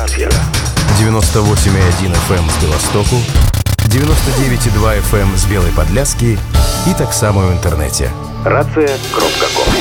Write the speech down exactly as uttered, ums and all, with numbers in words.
атмосфера. девяносто восемь и один эф эм з Белостоку, девяносто девять и два эф эм з Белой Подляски и так само в интернете. Рация кропка ком.